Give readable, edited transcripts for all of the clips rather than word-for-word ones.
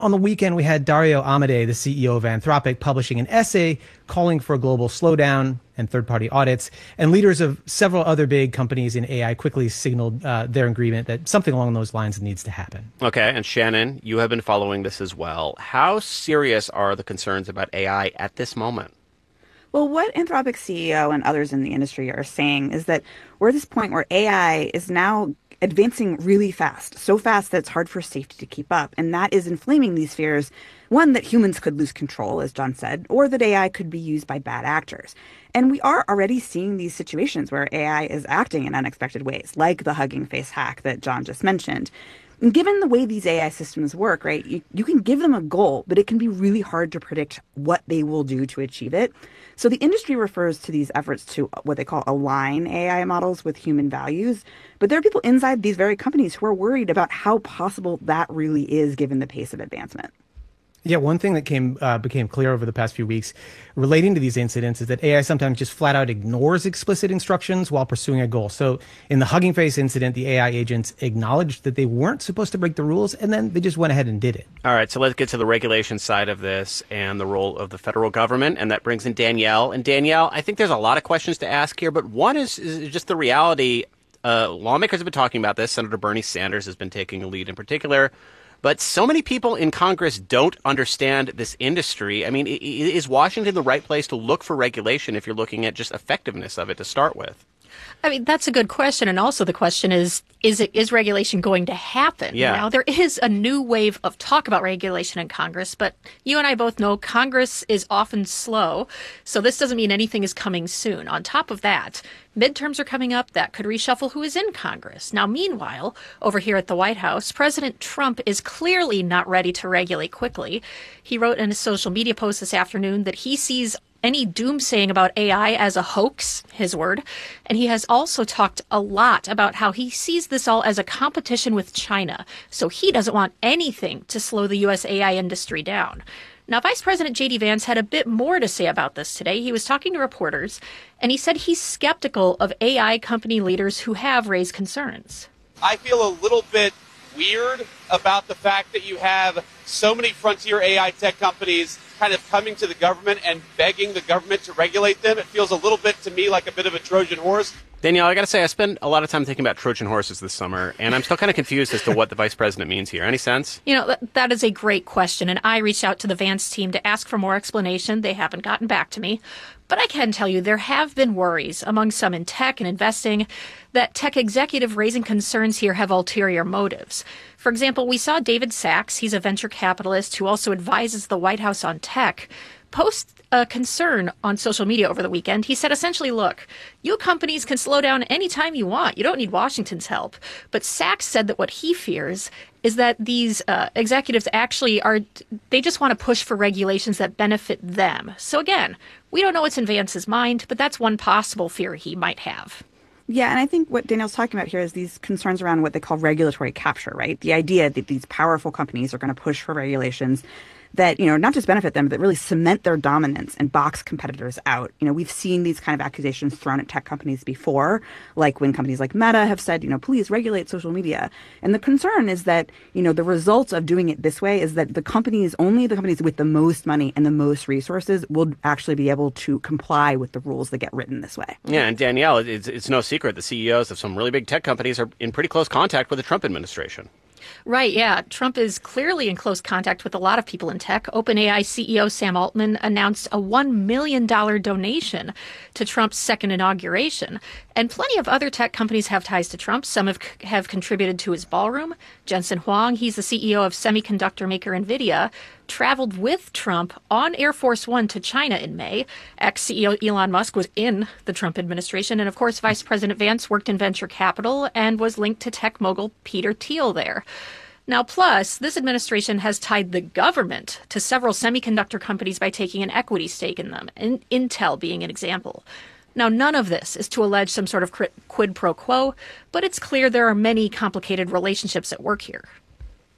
On the weekend, we had Dario Amodei, the CEO of Anthropic, publishing an essay calling for a global slowdown and third-party audits. And leaders of several other big companies in AI quickly signaled their agreement that something along those lines needs to happen. Okay, and Shannon, you have been following this as well. How serious are the concerns about AI at this moment? Well, what Anthropic's CEO and others in the industry are saying is that we're at this point where AI is now advancing really fast, so fast that it's hard for safety to keep up. And that is inflaming these fears. One, that humans could lose control, as John said, or that AI could be used by bad actors. And we are already seeing these situations where AI is acting in unexpected ways, like the Hugging Face hack that John just mentioned. And given the way these AI systems work, right, you can give them a goal, but it can be really hard to predict what they will do to achieve it. So the industry refers to these efforts to what they call align AI models with human values. But there are people inside these very companies who are worried about how possible that really is given the pace of advancement. Yeah, one thing that became clear over the past few weeks relating to these incidents is that AI sometimes just flat out ignores explicit instructions while pursuing a goal. So in the Hugging Face incident, the AI agents acknowledged that they weren't supposed to break the rules, and then they just went ahead and did it. All right, so let's get to the regulation side of this and the role of the federal government, and that brings in Danielle. And Danielle, I think there's a lot of questions to ask here, but one is just the reality. Lawmakers have been talking about this. Senator Bernie Sanders has been taking a lead in particular. But so many people in Congress don't understand this industry. I mean, is Washington the right place to look for regulation if you're looking at just effectiveness of it to start with? I mean, that's a good question. And also the question is regulation going to happen? Yeah. Now, there is a new wave of talk about regulation in Congress, but you and I both know Congress is often slow. So this doesn't mean anything is coming soon. On top of that, midterms are coming up. That could reshuffle who is in Congress. Now, meanwhile, over here at the White House, President Trump is clearly not ready to regulate quickly. He wrote in a social media post this afternoon that he sees any doomsaying about AI as a hoax, his word. And he has also talked a lot about how he sees this all as a competition with China. So he doesn't want anything to slow the U.S. AI industry down. Now, Vice President J.D. Vance had a bit more to say about this today. He was talking to reporters, and he said he's skeptical of AI company leaders who have raised concerns. I feel a little bit weird about the fact that you have so many frontier AI tech companies kind of coming to the government and begging the government to regulate them. It feels a little bit to me like a bit of a Trojan horse. Danielle, I got to say, I spent a lot of time thinking about Trojan horses this summer, and I'm still kind of confused as to what the vice president means here. Any sense? You know, that is a great question, and I reached out to the Vance team to ask for more explanation. They haven't gotten back to me. But I can tell you there have been worries among some in tech and investing that tech executive raising concerns here have ulterior motives. For example, we saw David Sachs, he's a venture capitalist who also advises the White House on tech, post a concern on social media over the weekend. He said essentially, look, you companies can slow down anytime you want. You don't need Washington's help. But Sachs said that what he fears is that these executives actually they just want to push for regulations that benefit them. So again, we don't know what's in Vance's mind, but that's one possible fear he might have. Yeah, and I think what Danielle's talking about here is these concerns around what they call regulatory capture, right? The idea that these powerful companies are going to push for regulations that, you know, not just benefit them, but that really cement their dominance and box competitors out. You know, we've seen these kind of accusations thrown at tech companies before, like when companies like Meta have said, you know, please regulate social media. And the concern is that, you know, the result of doing it this way is that only the companies with the most money and the most resources will actually be able to comply with the rules that get written this way. Yeah, and Danielle, it's no secret the CEOs of some really big tech companies are in pretty close contact with the Trump administration. Right, yeah. Trump is clearly in close contact with a lot of people in tech. OpenAI CEO Sam Altman announced a $1 million donation to Trump's second inauguration. And plenty of other tech companies have ties to Trump. Some have contributed to his ballroom. Jensen Huang, he's the CEO of semiconductor maker NVIDIA, traveled with Trump on Air Force One to China in May. Ex-CEO Elon Musk was in the Trump administration. And of course, Vice President Vance worked in venture capital and was linked to tech mogul Peter Thiel there. Now, plus, this administration has tied the government to several semiconductor companies by taking an equity stake in them, Intel being an example. Now, none of this is to allege some sort of quid pro quo, but it's clear there are many complicated relationships at work here.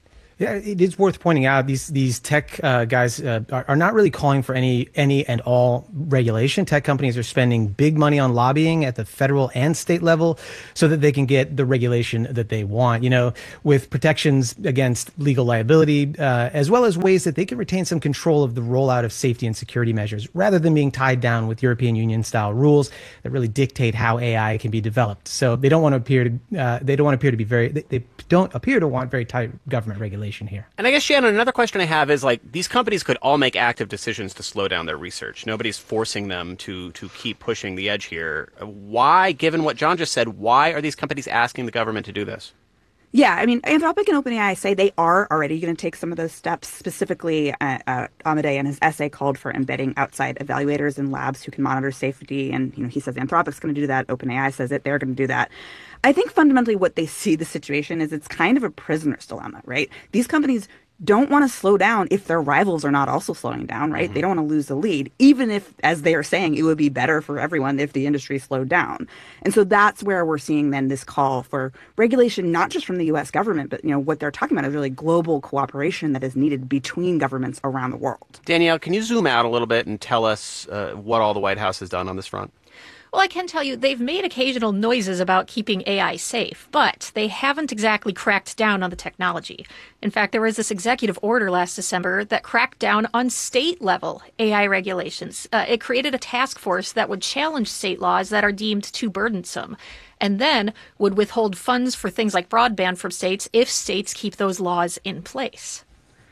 Yeah, it is worth pointing out these tech guys are not really calling for any and all regulation. Tech companies are spending big money on lobbying at the federal and state level so that they can get the regulation that they want, with protections against legal liability, as well as ways that they can retain some control of the rollout of safety and security measures rather than being tied down with European Union style rules that really dictate how AI can be developed. So they don't appear to want very tight government regulation here. And I guess, Shannon, another question I have is, these companies could all make active decisions to slow down their research. Nobody's forcing them to keep pushing the edge here. Why, given what John just said, why are these companies asking the government to do this? Yeah, I mean, Anthropic and OpenAI say they are already going to take some of those steps. Specifically, Amadei in his essay called for embedding outside evaluators in labs who can monitor safety. And, he says Anthropic's going to do that. OpenAI says that they're going to do that. I think fundamentally what they see the situation is it's kind of a prisoner's dilemma, right? These companies don't want to slow down if their rivals are not also slowing down, right? Mm-hmm. They don't want to lose the lead, even if, as they are saying, it would be better for everyone if the industry slowed down. And so that's where we're seeing then this call for regulation, not just from the U.S. government, but, what they're talking about is really global cooperation that is needed between governments around the world. Danielle, can you zoom out a little bit and tell us what all the White House has done on this front? Well, I can tell you they've made occasional noises about keeping AI safe, but they haven't exactly cracked down on the technology. In fact, there was this executive order last December that cracked down on state-level AI regulations. It created a task force that would challenge state laws that are deemed too burdensome, and then would withhold funds for things like broadband from states if states keep those laws in place.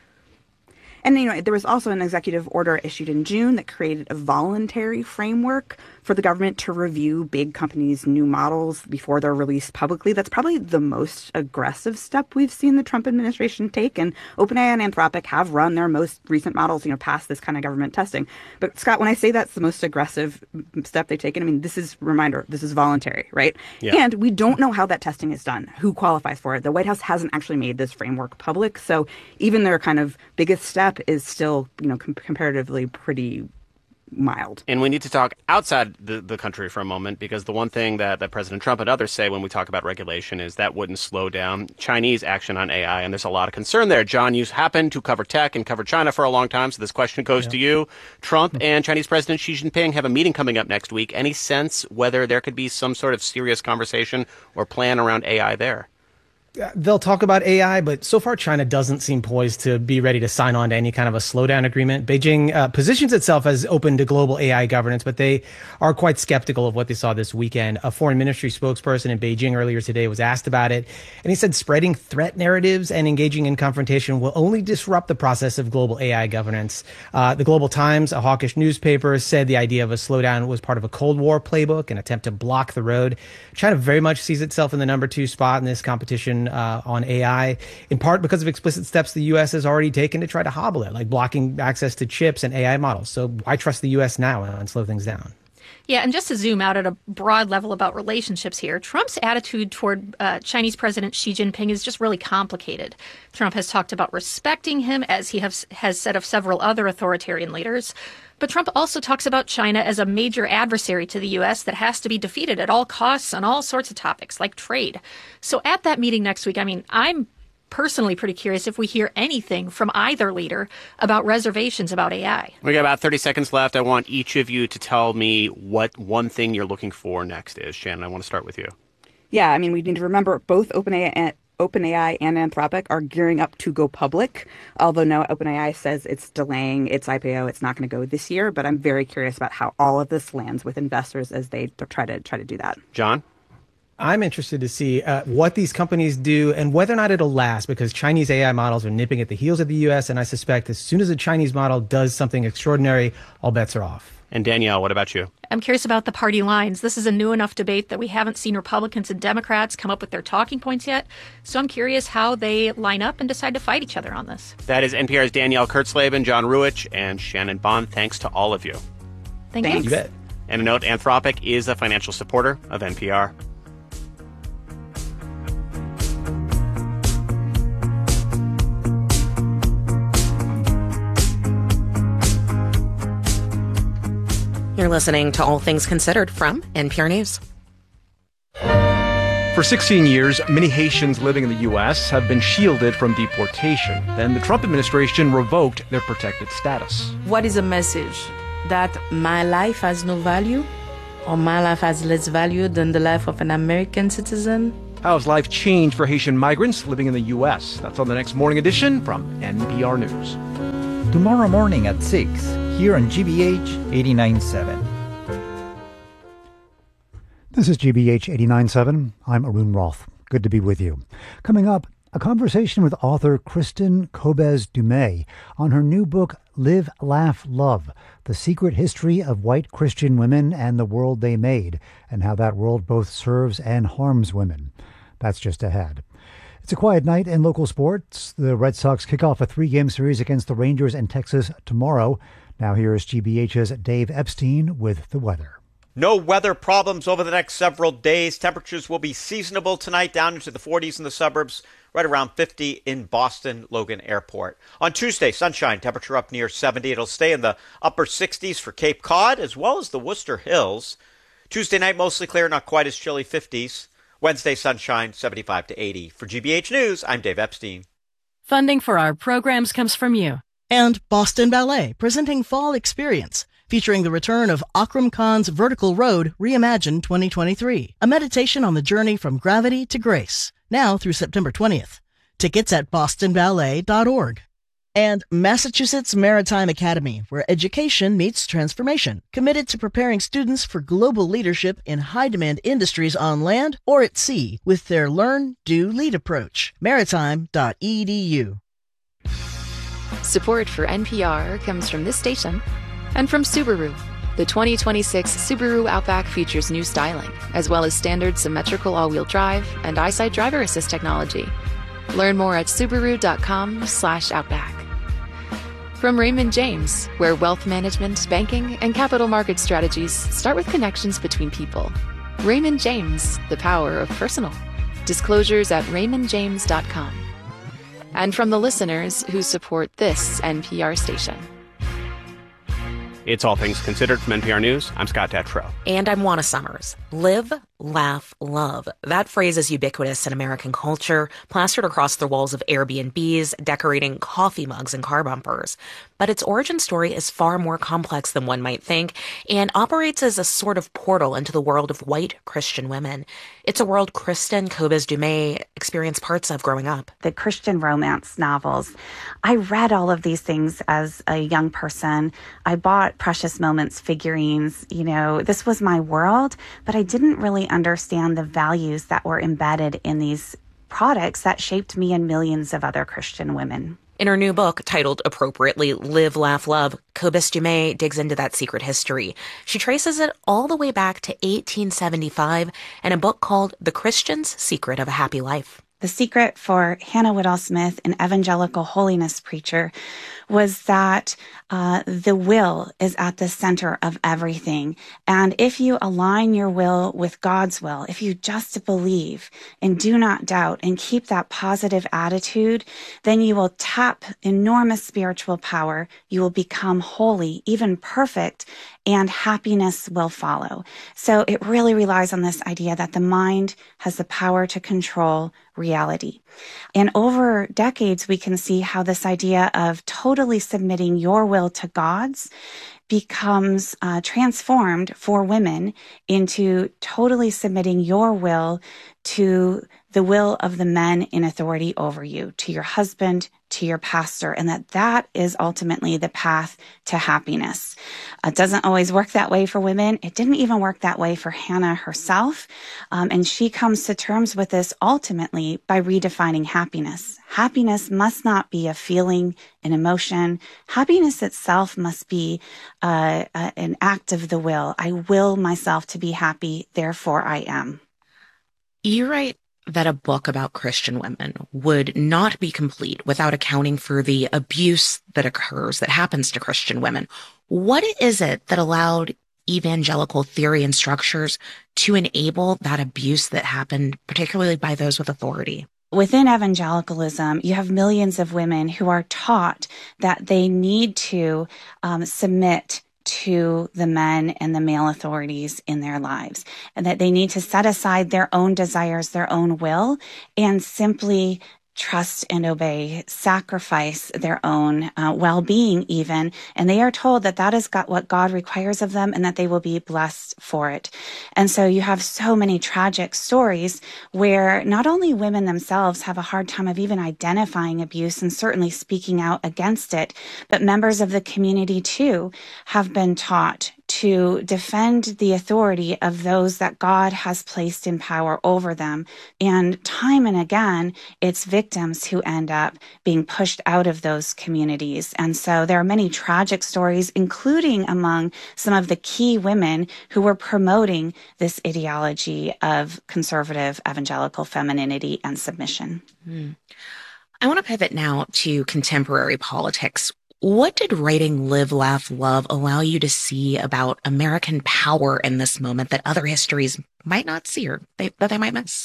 And, there was also an executive order issued in June that created a voluntary framework for the government to review big companies' new models before they're released publicly. That's probably the most aggressive step we've seen the Trump administration take. And OpenAI and Anthropic have run their most recent models, past this kind of government testing. But Scott, when I say that's the most aggressive step they've taken, this is voluntary, right? Yeah. And we don't know how that testing is done, who qualifies for it. The White House hasn't actually made this framework public. So even their kind of biggest step is still, comparatively pretty mild. And we need to talk outside the country for a moment, because the one thing that President Trump and others say when we talk about regulation is that wouldn't slow down Chinese action on AI. And there's a lot of concern there. John, you happen to cover tech and cover China for a long time. So this question goes to you. Trump and Chinese President Xi Jinping have a meeting coming up next week. Any sense whether there could be some sort of serious conversation or plan around AI there? They'll talk about AI, but so far China doesn't seem poised to be ready to sign on to any kind of a slowdown agreement. Beijing positions itself as open to global AI governance, but they are quite skeptical of what they saw this weekend. A foreign ministry spokesperson in Beijing earlier today was asked about it, and he said spreading threat narratives and engaging in confrontation will only disrupt the process of global AI governance. The Global Times, a hawkish newspaper, said the idea of a slowdown was part of a Cold War playbook, an attempt to block the road. China very much sees itself in the number 2 spot in this competition on AI, in part because of explicit steps the U.S. has already taken to try to hobble it, like blocking access to chips and AI models. So why trust the U.S. now and slow things down? Yeah, and just to zoom out at a broad level about relationships here, Trump's attitude toward Chinese President Xi Jinping is just really complicated. Trump has talked about respecting him, as he has said of several other authoritarian leaders. But Trump also talks about China as a major adversary to the U.S. that has to be defeated at all costs on all sorts of topics, like trade. So at that meeting next week, I'm personally pretty curious if we hear anything from either leader about reservations about AI. We got about 30 seconds left. I want each of you to tell me what one thing you're looking for next is. Shannon, I want to start with you. Yeah, we need to remember both OpenAI and Anthropic are gearing up to go public, although now OpenAI says it's delaying its IPO. It's not going to go this year, but I'm very curious about how all of this lands with investors as they try to do that. John? I'm interested to see what these companies do and whether or not it'll last, because Chinese AI models are nipping at the heels of the U.S., and I suspect as soon as a Chinese model does something extraordinary, all bets are off. And Danielle, what about you? I'm curious about the party lines. This is a new enough debate that we haven't seen Republicans and Democrats come up with their talking points yet. So I'm curious how they line up and decide to fight each other on this. That is NPR's Danielle Kurtzleben, John Ruwitch, and Shannon Bond. Thanks to all of you. Thank you. You bet. And a note, Anthropic is a financial supporter of NPR. You're listening to All Things Considered from NPR News. For 16 years, many Haitians living in the U.S. have been shielded from deportation. Then the Trump administration revoked their protected status. What is a message? That my life has no value? Or my life has less value than the life of an American citizen? How has life changed for Haitian migrants living in the U.S.? That's on the next morning edition from NPR News. Tomorrow morning at 6, here on GBH 89.7. This is GBH 89.7. I'm Arun Roth. Good to be with you. Coming up, a conversation with author Kristin Kobes Du Mez on her new book, Live, Laugh, Love, The Secret History of White Christian Women and the World They Made, and how that world both serves and harms women. That's just ahead. It's a quiet night in local sports. The Red Sox kick off a 3-game series against the Rangers in Texas tomorrow. Now here is GBH's Dave Epstein with the weather. No weather problems over the next several days. Temperatures will be seasonable tonight, down into the 40s in the suburbs, right around 50 in Boston Logan Airport. On Tuesday, sunshine, temperature up near 70. It'll stay in the upper 60s for Cape Cod as well as the Worcester Hills. Tuesday night, mostly clear, not quite as chilly, 50s. Wednesday, sunshine, 75 to 80. For GBH News, I'm Dave Epstein. Funding for our programs comes from you. And Boston Ballet, presenting Fall Experience, featuring the return of Akram Khan's Vertical Road Reimagined 2023, a meditation on the journey from gravity to grace, now through September 20th. Tickets at bostonballet.org. And Massachusetts Maritime Academy, where education meets transformation, committed to preparing students for global leadership in high-demand industries on land or at sea with their Learn, Do, Lead approach. Maritime.edu. Support for NPR comes from this station and from Subaru. The 2026 Subaru Outback features new styling, as well as standard symmetrical all-wheel drive and EyeSight driver assist technology. Learn more at Subaru.com/Outback. From Raymond James, where wealth management, banking, and capital market strategies start with connections between people. Raymond James, the power of personal. Disclosures at raymondjames.com. And from the listeners who support this NPR station. It's All Things Considered from NPR News. I'm Scott Detrow. And I'm Juana Summers. Live, laugh, love. That phrase is ubiquitous in American culture, plastered across the walls of Airbnbs, decorating coffee mugs and car bumpers. But its origin story is far more complex than one might think and operates as a sort of portal into the world of white Christian women. It's a world Kristin Kobes Du Mez experienced parts of growing up. The Christian romance novels. I read all of these things as a young person. I bought Precious Moments figurines. You know, this was my world, but I didn't really understand the values that were embedded in these products that shaped me and millions of other Christian women. In her new book, titled appropriately Live, Laugh, Love, Kobes Du Mez digs into that secret history. She traces it all the way back to 1875 in a book called The Christian's Secret of a Happy Life. The secret for Hannah Whitall Smith, an evangelical holiness preacher, was that the will is at the center of everything. And if you align your will with God's will, if you just believe and do not doubt and keep that positive attitude, then you will tap enormous spiritual power. You will become holy, even perfect, and happiness will follow. So it really relies on this idea that the mind has the power to control reality. And over decades, we can see how this idea of totally submitting your will to God's becomes transformed for women into totally submitting your will to the will of the men in authority over you, to your husband, to your pastor, and that is ultimately the path to happiness. It doesn't always work that way for women. It didn't even work that way for Hannah herself. And she comes to terms with this ultimately by redefining happiness. Happiness must not be a feeling, an emotion. Happiness itself must be an act of the will. I will myself to be happy, therefore I am. You write that a book about Christian women would not be complete without accounting for the abuse that occurs, that happens to Christian women. What is it that allowed evangelical theory and structures to enable that abuse that happened, particularly by those with authority? Within evangelicalism, you have millions of women who are taught that they need to submit to the men and the male authorities in their lives, and that they need to set aside their own desires, their own will, and simply trust and obey, sacrifice their own well-being even. And they are told that that is what God requires of them and that they will be blessed for it. And so you have so many tragic stories where not only women themselves have a hard time of even identifying abuse and certainly speaking out against it, but members of the community too have been taught to defend the authority of those that God has placed in power over them. And time and again, it's victims who end up being pushed out of those communities. And so there are many tragic stories, including among some of the key women who were promoting this ideology of conservative evangelical femininity and submission. I want to pivot now to contemporary politics. What did writing Live, Laugh, Love allow you to see about American power in this moment that other histories might not see or that they might miss?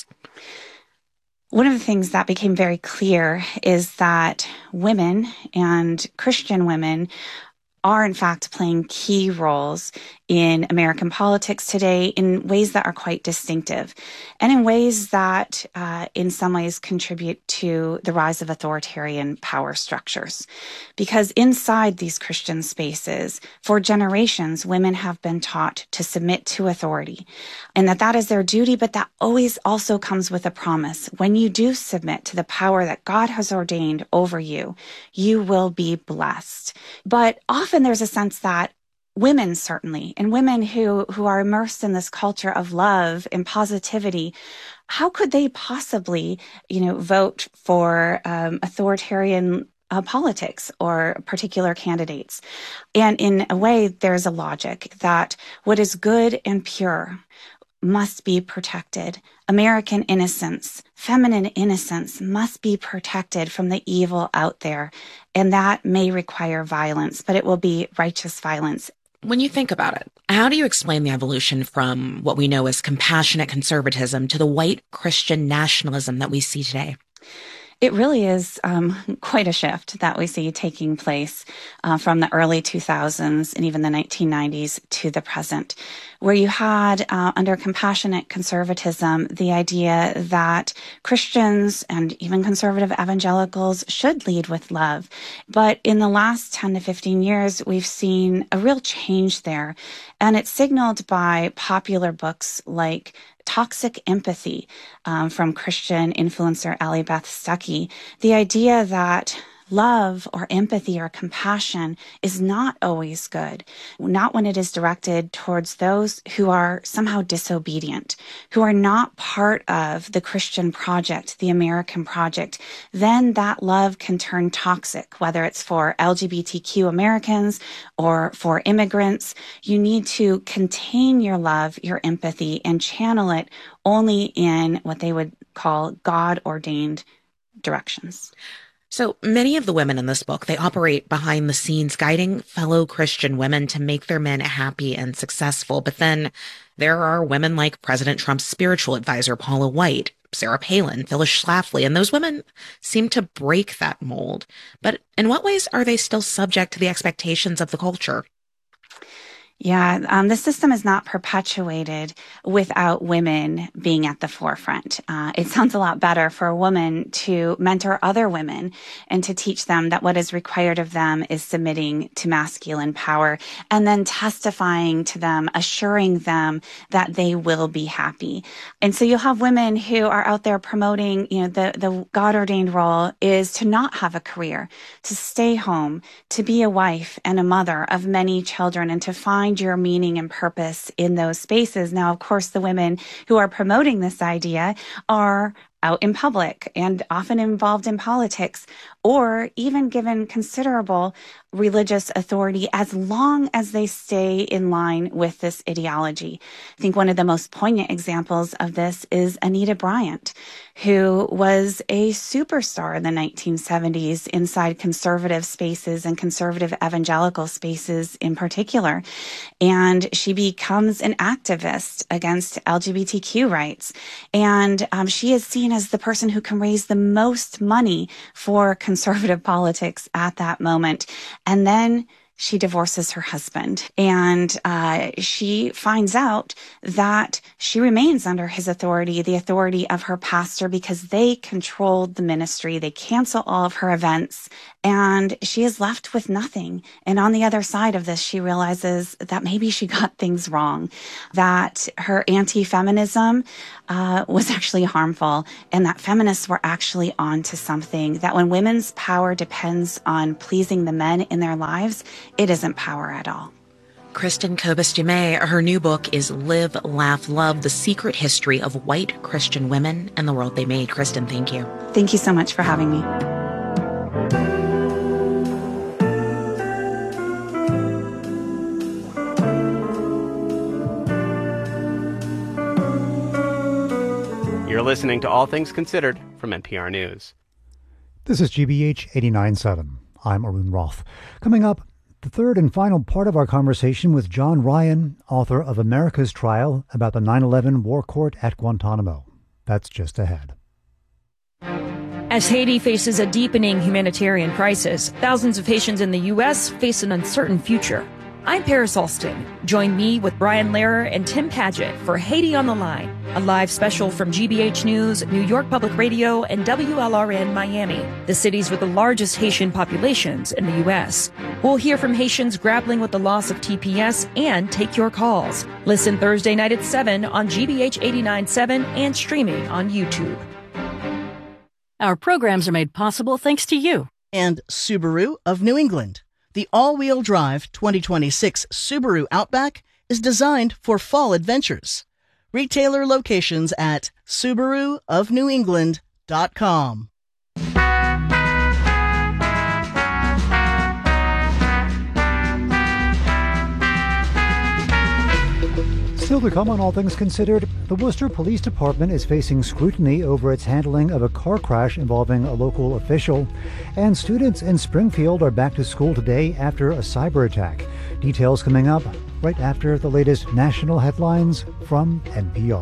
One of the things that became very clear is that women and Christian women are in fact playing key roles in American politics today in ways that are quite distinctive and in ways that in some ways contribute to the rise of authoritarian power structures. Because inside these Christian spaces, for generations, women have been taught to submit to authority and that is their duty, but that always also comes with a promise. When you do submit to the power that God has ordained over you, you will be blessed. But often there's a sense that women certainly, and women who are immersed in this culture of love and positivity, how could they possibly, vote for authoritarian politics or particular candidates? And in a way, there's a logic that what is good and pure must be protected. American innocence, feminine innocence must be protected from the evil out there. And that may require violence, but it will be righteous violence. When you think about it, how do you explain the evolution from what we know as compassionate conservatism to the white Christian nationalism that we see today? It really is quite a shift that we see taking place from the early 2000s and even the 1990s to the present, where you had under compassionate conservatism the idea that Christians and even conservative evangelicals should lead with love. But in the last 10 to 15 years, we've seen a real change there. And it's signaled by popular books like Toxic Empathy from Christian influencer Allie Beth Stuckey. The idea that love or empathy or compassion is not always good, not when it is directed towards those who are somehow disobedient, who are not part of the Christian project, the American project. Then that love can turn toxic, whether it's for LGBTQ Americans or for immigrants. You need to contain your love, your empathy, and channel it only in what they would call God-ordained directions. So many of the women in this book, they operate behind the scenes, guiding fellow Christian women to make their men happy and successful. But then there are women like President Trump's spiritual advisor, Paula White, Sarah Palin, Phyllis Schlafly, and those women seem to break that mold. But in what ways are they still subject to the expectations of the culture? Yeah, the system is not perpetuated without women being at the forefront. It sounds a lot better for a woman to mentor other women and to teach them that what is required of them is submitting to masculine power and then testifying to them, assuring them that they will be happy. And so you'll have women who are out there promoting, the God-ordained role is to not have a career, to stay home, to be a wife and a mother of many children, and to find your meaning and purpose in those spaces. Now, of course, the women who are promoting this idea are out in public and often involved in politics or even given considerable religious authority as long as they stay in line with this ideology. I think one of the most poignant examples of this is Anita Bryant, who was a superstar in the 1970s inside conservative spaces and conservative evangelical spaces in particular. And she becomes an activist against LGBTQ rights. And she is seen as the person who can raise the most money for conservative politics at that moment. And then she divorces her husband, and she finds out that she remains under his authority, the authority of her pastor, because they controlled the ministry. They cancel all of her events, and she is left with nothing. And on the other side of this, she realizes that maybe she got things wrong, that her anti-feminism was actually harmful, and that feminists were actually onto something, that when women's power depends on pleasing the men in their lives, it isn't power at all. Kristin Kobes Du Mez, her new book is Live, Laugh, Love, The Secret History of White Christian Women and the World They Made. Kristin, thank you. Thank you so much for having me. You're listening to All Things Considered from NPR News. This is GBH 89.7. I'm Arun Roth. Coming up, the third and final part of our conversation with John Ryan, author of America's Trial about the 9/11 war court at Guantanamo. That's just ahead. As Haiti faces a deepening humanitarian crisis, thousands of Haitians in the U.S. face an uncertain future. I'm Paris Alston. Join me with Brian Lehrer and Tim Padgett for Haiti on the Line, a live special from GBH News, New York Public Radio, and WLRN Miami, the cities with the largest Haitian populations in the U.S. We'll hear from Haitians grappling with the loss of TPS and take your calls. Listen Thursday night at 7 on GBH 89.7 and streaming on YouTube. Our programs are made possible thanks to you and Subaru of New England. The all-wheel drive 2026 Subaru Outback is designed for fall adventures. Retailer locations at SubaruofNewEngland.com. Still to come on All Things Considered, the Worcester Police Department is facing scrutiny over its handling of a car crash involving a local official, and students in Springfield are back to school today after a cyber attack. Details coming up right after the latest national headlines from NPR.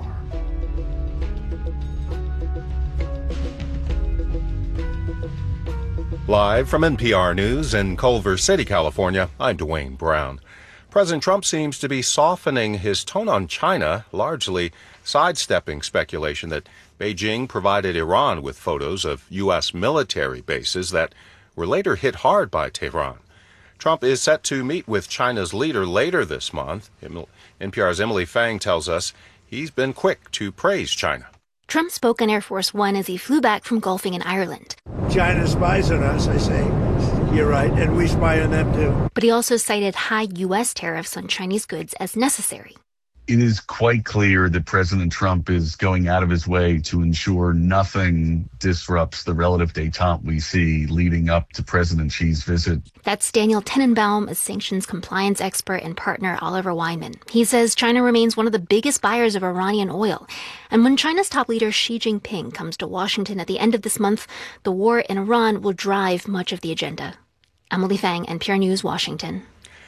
Live from NPR News in Culver City, California, I'm Dwayne Brown. President Trump seems to be softening his tone on China, largely sidestepping speculation that Beijing provided Iran with photos of U.S. military bases that were later hit hard by Tehran. Trump is set to meet with China's leader later this month. NPR's Emily Fang tells us he's been quick to praise China. Trump spoke on Air Force One as he flew back from golfing in Ireland. China spies on us, I say. You're right, and we spy on them too. But he also cited high U.S. tariffs on Chinese goods as necessary. It is quite clear that President Trump is going out of his way to ensure nothing disrupts the relative détente we see leading up to President Xi's visit. That's Daniel Tenenbaum, a sanctions compliance expert, and partner Oliver Wyman. He says China remains one of the biggest buyers of Iranian oil. And when China's top leader Xi Jinping comes to Washington at the end of this month, the war in Iran will drive much of the agenda. Emily Fang, NPR News, Washington.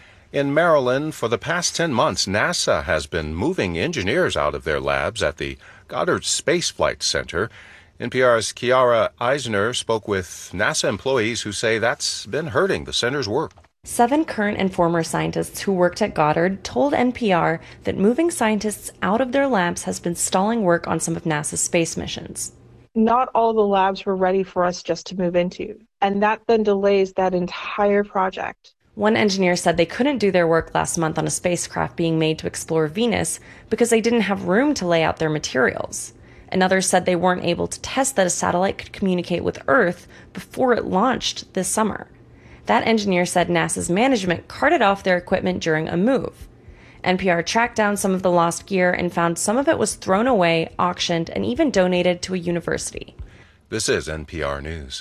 In Maryland, for the past 10 months, NASA has been moving engineers out of their labs at the Goddard Space Flight Center. NPR's Kiara Eisner spoke with NASA employees who say that's been hurting the center's work. 7 current and former scientists who worked at Goddard told NPR that moving scientists out of their labs has been stalling work on some of NASA's space missions. Not all the labs were ready for us just to move into, and that then delays that entire project. One engineer said they couldn't do their work last month on a spacecraft being made to explore Venus because they didn't have room to lay out their materials. Another said they weren't able to test that a satellite could communicate with Earth before it launched this summer. That engineer said NASA's management carted off their equipment during a move. NPR tracked down some of the lost gear and found some of it was thrown away, auctioned, and even donated to a university. This is NPR News.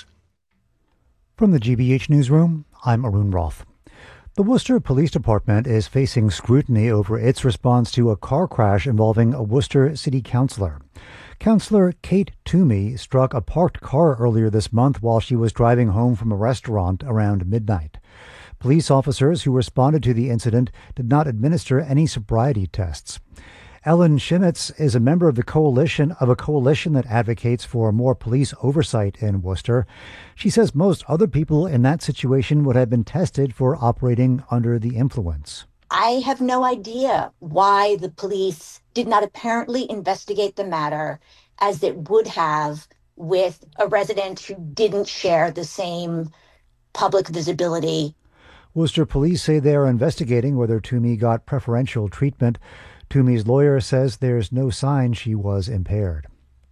From the GBH Newsroom, I'm Arun Roth. The Worcester Police Department is facing scrutiny over its response to a car crash involving a Worcester city councilor. Councilor Kate Toomey struck a parked car earlier this month while she was driving home from a restaurant around midnight. Police officers who responded to the incident did not administer any sobriety tests. Ellen Shimitz is a member of a coalition that advocates for more police oversight in Worcester. She says most other people in that situation would have been tested for operating under the influence. I have no idea why the police did not apparently investigate the matter as it would have with a resident who didn't share the same public visibility. Worcester police say they are investigating whether Toomey got preferential treatment. Toomey's lawyer says there's no sign she was impaired.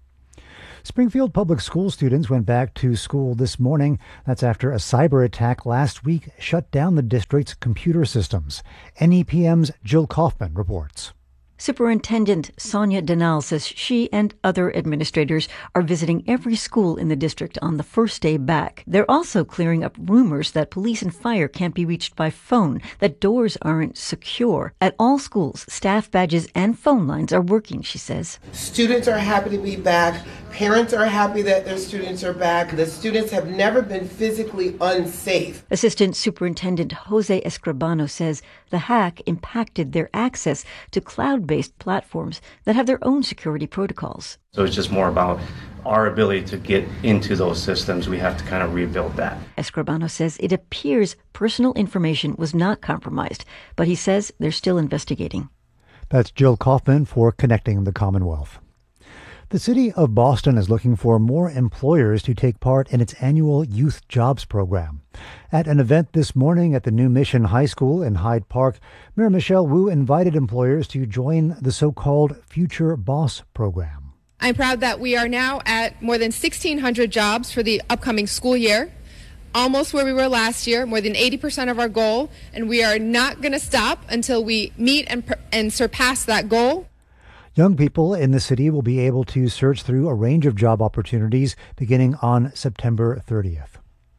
Springfield Public School students went back to school this morning. That's after a cyber attack last week shut down the district's computer systems. NEPM's Jill Kaufman reports. Superintendent Sonia Denal says she and other administrators are visiting every school in the district on the first day back. They're also clearing up rumors that police and fire can't be reached by phone, that doors aren't secure. At all schools, staff badges and phone lines are working, she says. Students are happy to be back. Parents are happy that their students are back. The students have never been physically unsafe. Assistant Superintendent Jose Escribano says the hack impacted their access to cloud-based platforms that have their own security protocols. So it's just more about our ability to get into those systems. We have to kind of rebuild that. Escribano says it appears personal information was not compromised, but he says they're still investigating. That's Jill Kaufman for Connecting the Commonwealth. The city of Boston is looking for more employers to take part in its annual Youth Jobs Program. At an event this morning at the New Mission High School in Hyde Park, Mayor Michelle Wu invited employers to join the so-called Future Boss program. I'm proud that we are now at more than 1,600 jobs for the upcoming school year, almost where we were last year, more than 80% of our goal, and we are not going to stop until we meet and surpass that goal. Young people in the city will be able to search through a range of job opportunities beginning on September 30th.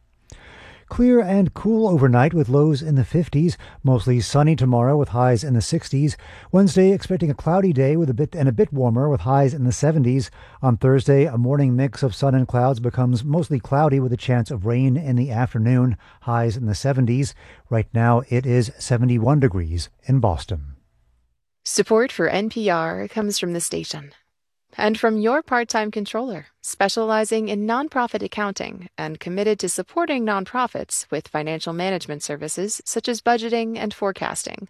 Clear and cool overnight with lows in the 50s. Mostly sunny tomorrow with highs in the 60s. Wednesday, expecting a cloudy day with a bit warmer with highs in the 70s. On Thursday, a morning mix of sun and clouds becomes mostly cloudy with a chance of rain in the afternoon. Highs in the 70s. Right now, it is 71 degrees in Boston. Support for NPR comes from the station and from your part-time controller, specializing in nonprofit accounting and committed to supporting nonprofits with financial management services such as budgeting and forecasting.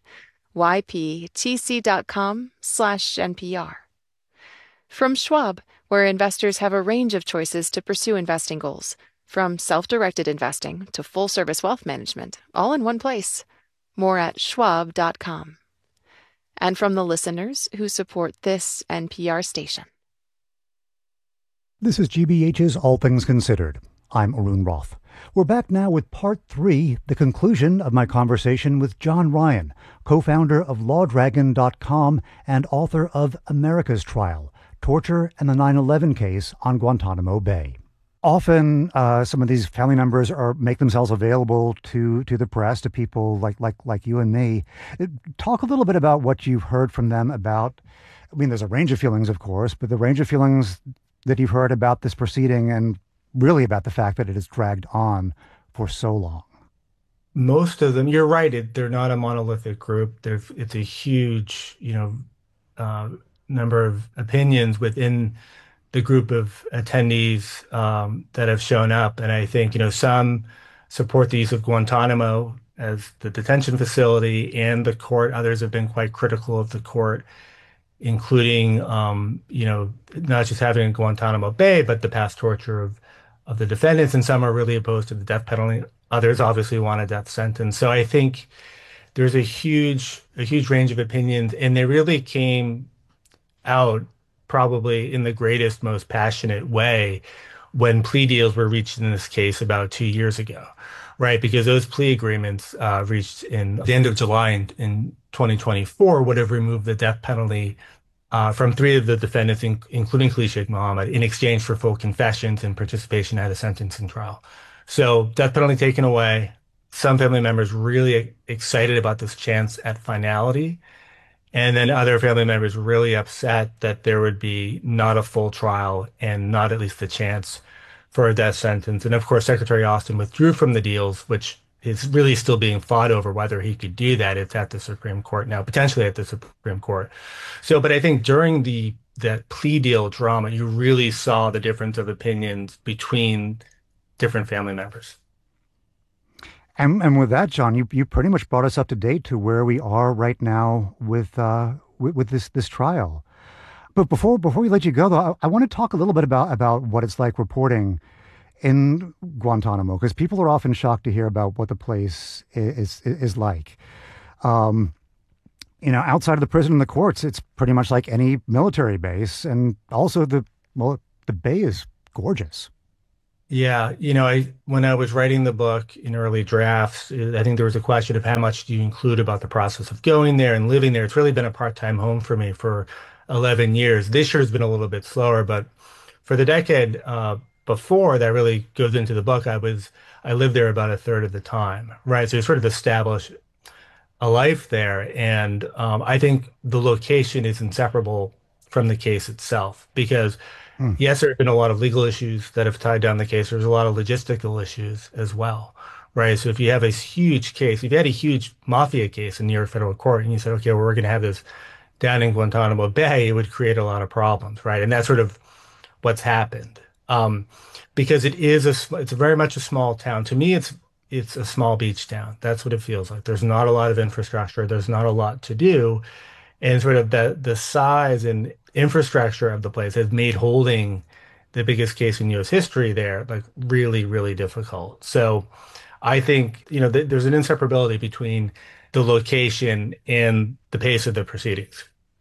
yptc.com/NPR. From Schwab, where investors have a range of choices to pursue investing goals, from self-directed investing to full-service wealth management, all in one place. More at schwab.com. And from the listeners who support this NPR station. This is GBH's All Things Considered. I'm Arun Roth. We're back now with Part 3, the conclusion of my conversation with John Ryan, co-founder of LawDragon.com and author of America's Trial, Torture and the 9/11 Case on Guantanamo Bay. Often, some of these family members make themselves available to the press, to people like you and me. Talk a little bit about what you've heard from them about. I mean, there's a range of feelings, of course, but the range of feelings that you've heard about this proceeding, and really about the fact that it has dragged on for so long. Most of them, you're right. They're not a monolithic group. It's a huge, number of opinions within the group of attendees that have shown up. And I think, some support the use of Guantanamo as the detention facility and the court. Others have been quite critical of the court, including, not just having Guantanamo Bay, but the past torture of the defendants. And some are really opposed to the death penalty. Others obviously want a death sentence. So I think there's a huge range of opinions, and they really came out probably in the greatest, most passionate way when plea deals were reached in this case about 2 years ago, right? Because those plea agreements reached in the end of July in 2024 would have removed the death penalty from 3 of the defendants, including Khalid Sheikh Mohammed, in exchange for full confessions and participation at a sentencing trial. So death penalty taken away. Some family members really excited about this chance at finality. And then other family members really upset that there would be not a full trial and not at least the chance for a death sentence. And of course, Secretary Austin withdrew from the deals, which is really still being fought over whether he could do that. It's at the Supreme Court now, potentially at the Supreme Court. So, but I think during that plea deal drama, you really saw the difference of opinions between different family members. And with that, John, you pretty much brought us up to date to where we are right now with this trial. But before we let you go, though, I want to talk a little bit about what it's like reporting in Guantanamo, because people are often shocked to hear about what the place is like. Outside of the prison and the courts, it's pretty much like any military base, and also the bay is gorgeous. Yeah, when I was writing the book in early drafts, I think there was a question of how much do you include about the process of going there and living there. It's really been a part-time home for me for 11 years. This year has been a little bit slower, but for the decade before that really goes into the book, I lived there about a third of the time, right? So you sort of establish a life there, and I think the location is inseparable from the case itself because. Yes, there have been a lot of legal issues that have tied down the case. There's a lot of logistical issues as well, right? So if you have a huge case, if you had a huge mafia case in New York federal court and you said, okay, well, we're going to have this down in Guantanamo Bay, it would create a lot of problems, right? And that's sort of what's happened because it's very much a small town. To me, it's a small beach town. That's what it feels like. There's not a lot of infrastructure. There's not a lot to do. And sort of the size and infrastructure of the place has made holding the biggest case in U.S. history there like really, really difficult. So I think, there's an inseparability between the location and the pace of the proceedings.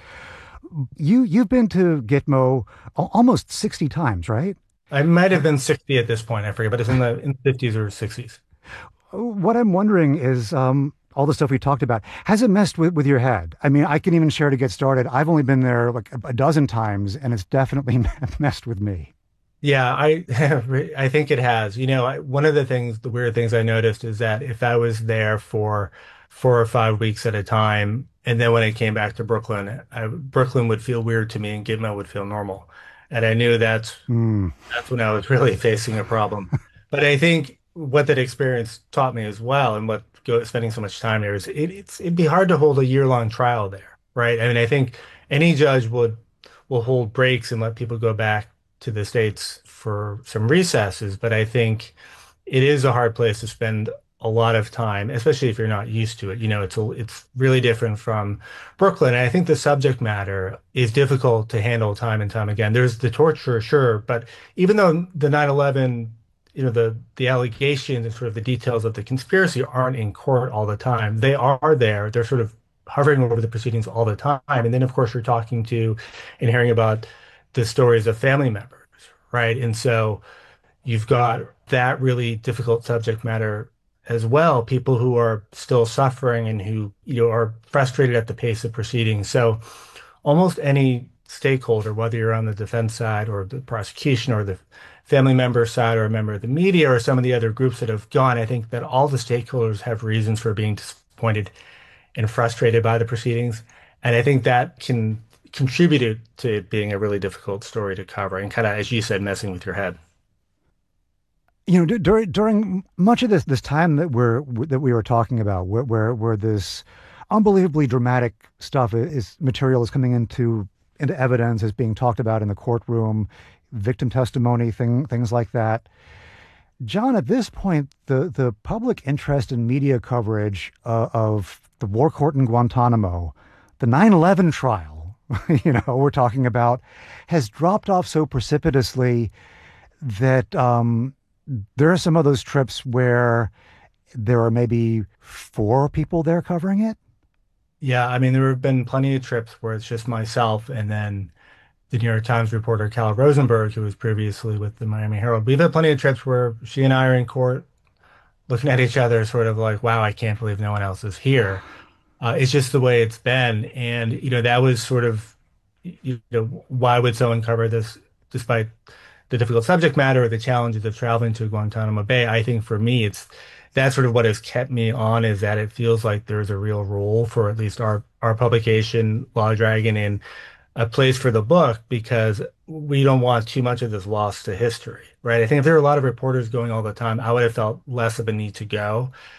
You've been to Gitmo almost 60 times, right? I might have been 60 at this point. I forget, but it's in the 50s or 60s. What I'm wondering is, all the stuff we talked about, has it messed with your head? I mean, I can even share to get started. I've only been there like a dozen times, and it's definitely messed with me. Yeah, I think it has. One of the weird things I noticed is that if I was there for 4 or 5 weeks at a time, and then when I came back to Brooklyn, Brooklyn would feel weird to me, and Gitmo would feel normal, and I knew that's when I was really facing a problem. But I think what that experience taught me as well, and what spending so much time there is it'd be hard to hold a year-long trial there, right? I mean, I think any judge will hold breaks and let people go back to the States for some recesses, but I think it is a hard place to spend a lot of time, especially if you're not used to it. It's really different from Brooklyn. And I think the subject matter is difficult to handle time and time again. There's the torture, sure, but even though the 9/11 the allegations and sort of the details of the conspiracy aren't in court all the time. They are there. They're sort of hovering over the proceedings all the time. And then, of course, you're talking to and hearing about the stories of family members, right? And so you've got that really difficult subject matter as well, people who are still suffering and who, are frustrated at the pace of proceedings. So almost any stakeholder, whether you're on the defense side or the prosecution or the family member side or a member of the media or some of the other groups that have gone, I think that all the stakeholders have reasons for being disappointed and frustrated by the proceedings. And I think that can contribute to it being a really difficult story to cover and kind of, as you said, messing with your head. During much of this time that we were talking about, where this unbelievably dramatic material is coming into evidence, is being talked about in the courtroom, victim testimony, things like that. John, at this point, the public interest in media coverage of the war court in Guantanamo, the 9/11 trial, we're talking about, has dropped off so precipitously that there are some of those trips where there are maybe 4 people there covering it. Yeah, I mean, there have been plenty of trips where it's just myself and then the New York Times reporter Cal Rosenberg, who was previously with the Miami Herald. We've had plenty of trips where she and I are in court looking at each other sort of like, wow, I can't believe no one else is here. It's just the way it's been. And, that was sort of, why would someone cover this despite the difficult subject matter or the challenges of traveling to Guantanamo Bay? I think for me, that's sort of what has kept me on, is that it feels like there's a real role for at least our publication, Law Dragon, and a place for the book, because we don't want too much of this lost to history, right? I think if there were a lot of reporters going all the time, I would have felt less of a need to go.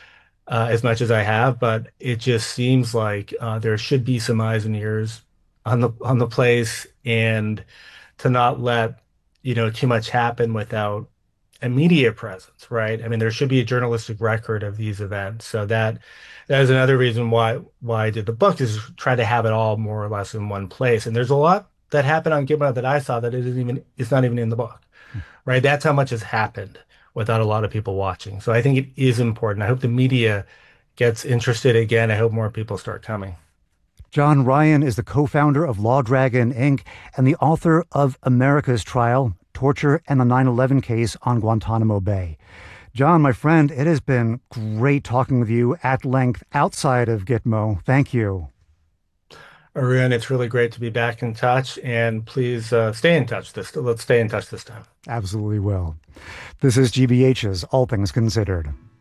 as much as I have, but it just seems like there should be some eyes and ears on the place, and to not let too much happen without a media presence, right? I mean, there should be a journalistic record of these events. So that is another reason why I did the book, is try to have it all more or less in one place. And there's a lot that happened on Gitmo that I saw that it's not even in the book, right? That's how much has happened without a lot of people watching. So I think it is important. I hope the media gets interested again. I hope more people start coming. John Ryan is the co-founder of Law Dragon, Inc. and the author of America's Trial, Torture and the 9/11 Case on Guantanamo Bay. John, my friend, it has been great talking with you at length outside of Gitmo. Thank you. Arun, it's really great to be back in touch, and please stay in touch. Let's stay in touch this time. Absolutely will. This is GBH's All Things Considered.